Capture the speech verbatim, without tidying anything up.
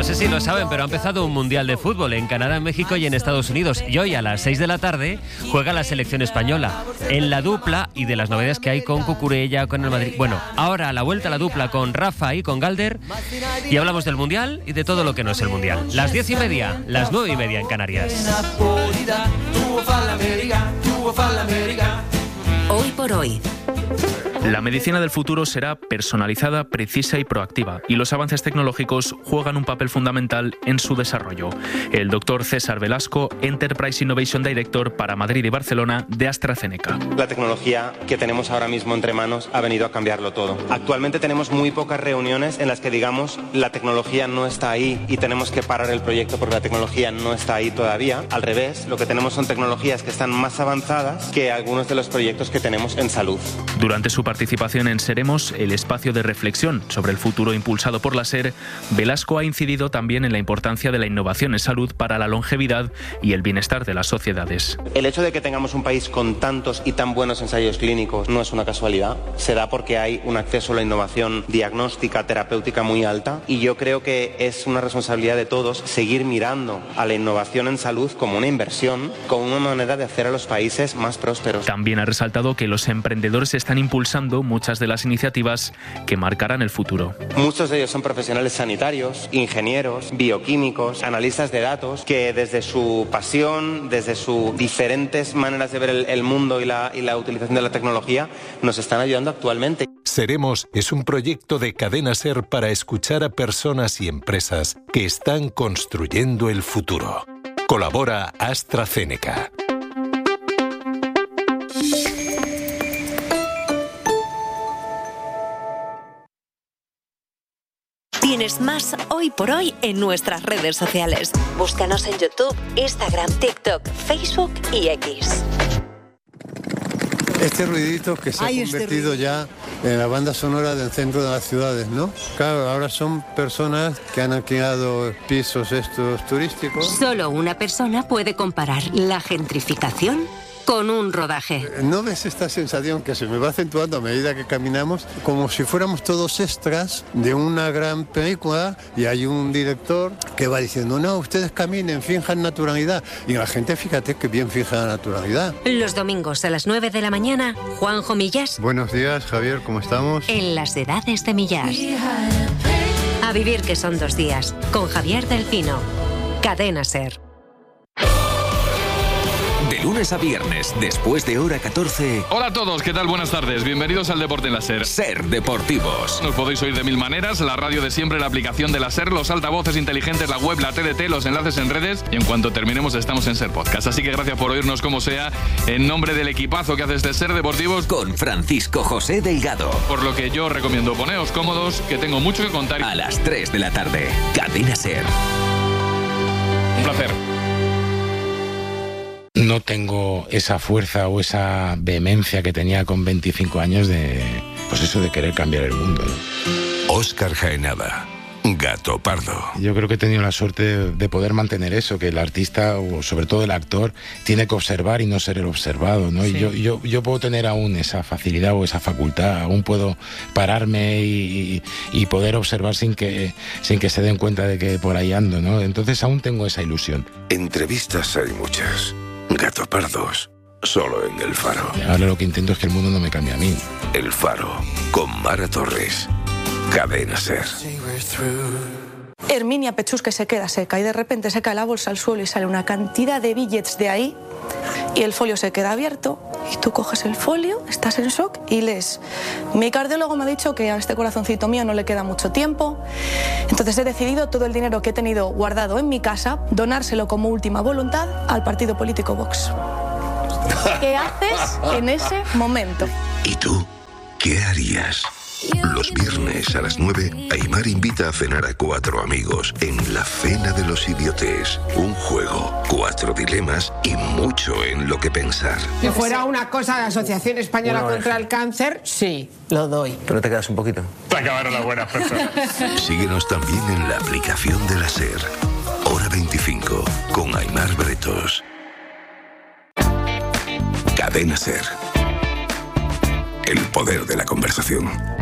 No sé si lo saben, pero ha empezado un mundial de fútbol en Canadá, en México y en Estados Unidos. Y hoy a las seis de la tarde juega la selección española. En la dupla y de las novedades que hay con Cucurella, con el Madrid. Bueno, ahora a la vuelta a la dupla con Rafa y con Galder. Y hablamos del mundial y de todo lo que no es el mundial. Las diez y media, las nueve y media en Canarias. Hoy por hoy. La medicina del futuro será personalizada, precisa y proactiva, y los avances tecnológicos juegan un papel fundamental en su desarrollo. El doctor César Velasco, Enterprise Innovation Director para Madrid y Barcelona de AstraZeneca. La tecnología que tenemos ahora mismo entre manos ha venido a cambiarlo todo. Actualmente tenemos muy pocas reuniones en las que digamos la tecnología no está ahí y tenemos que parar el proyecto porque la tecnología no está ahí todavía. Al revés, lo que tenemos son tecnologías que están más avanzadas que algunos de los proyectos que tenemos en salud. Durante su participación en Seremos, el espacio de reflexión sobre el futuro impulsado por la SER, Velasco ha incidido también en la importancia de la innovación en salud para la longevidad y el bienestar de las sociedades. El hecho de que tengamos un país con tantos y tan buenos ensayos clínicos no es una casualidad, se da porque hay un acceso a la innovación diagnóstica, terapéutica muy alta, y yo creo que es una responsabilidad de todos seguir mirando a la innovación en salud como una inversión, como una manera de hacer a los países más prósperos. También ha resaltado que los emprendedores están impulsando muchas de las iniciativas que marcarán el futuro. Muchos de ellos son profesionales sanitarios, ingenieros, bioquímicos, analistas de datos, que desde su pasión, desde sus diferentes maneras de ver el, el mundo y la, y la utilización de la tecnología, nos están ayudando actualmente. Seremos es un proyecto de Cadena SER para escuchar a personas y empresas que están construyendo el futuro. Colabora AstraZeneca. Tienes más Hoy por Hoy en nuestras redes sociales. Búscanos en YouTube, Instagram, TikTok, Facebook y X. Este ruidito que se Ay, ha convertido este ya en la banda sonora del centro de las ciudades, ¿no? Claro, ahora son personas que han alquilado pisos estos turísticos. Solo una persona puede comparar la gentrificación con un rodaje. ¿No ves esta sensación que se me va acentuando a medida que caminamos? Como si fuéramos todos extras de una gran película y hay un director que va diciendo, no, ustedes caminen, finjan naturalidad. Y la gente, fíjate que bien fija la naturalidad. Los domingos a las nueve de la mañana, Juanjo Millás. Buenos días, Javier, ¿cómo estamos? En las edades de Millás. A vivir que son dos días, con Javier del Pino. Cadena SER. De lunes a viernes, después de hora catorce... Hola a todos, ¿qué tal? Buenas tardes. Bienvenidos al Deporte en la SER. SER Deportivos. Nos podéis oír de mil maneras, la radio de siempre, la aplicación de la SER, los altavoces inteligentes, la web, la T D T, los enlaces en redes, y en cuanto terminemos estamos en SER Podcast. Así que gracias por oírnos como sea, en nombre del equipazo que hace este SER Deportivos. Con Francisco José Delgado. Por lo que yo recomiendo, poneos cómodos, que tengo mucho que contar. A las tres de la tarde, Cadena SER. Un placer. No tengo esa fuerza o esa vehemencia que tenía con veinticinco años de, pues eso, de querer cambiar el mundo, ¿no? Óscar Jaenada, Gato Pardo. Yo creo que he tenido la suerte de poder mantener eso, que el artista, o sobre todo el actor, tiene que observar y no ser el observado, ¿no? Sí. Y yo, yo, yo puedo tener aún esa facilidad o esa facultad, aún puedo pararme y, y, y poder observar sin que, sin que se den cuenta de que por ahí ando, ¿no? Entonces aún tengo esa ilusión. Entrevistas hay muchas. Gato Pardos, solo en El Faro. Ahora lo que intento es que el mundo no me cambie a mí. El Faro, con Mara Torres. Cadena SER. Herminia Pechús, que se queda seca y de repente se cae la bolsa al suelo y sale una cantidad de billets de ahí y el folio se queda abierto y tú coges el folio, estás en shock y lees. Mi cardiólogo me ha dicho que a este corazoncito mío no le queda mucho tiempo, entonces he decidido todo el dinero que he tenido guardado en mi casa, donárselo como última voluntad al partido político Vox. ¿Qué haces en ese momento? ¿Y tú qué harías? Los viernes a las nueve, Aimar invita a cenar a cuatro amigos en La Cena de los Idiotes. Un juego, cuatro dilemas y mucho en lo que pensar. Si fuera una cosa de la Asociación Española contra el Cáncer, sí, lo doy. ¿Pero te quedas un poquito? Te acabaron las buenas personas. Síguenos también en la aplicación de la SER. Hora veinticinco, con Aimar Bretos. Cadena SER. El poder de la conversación.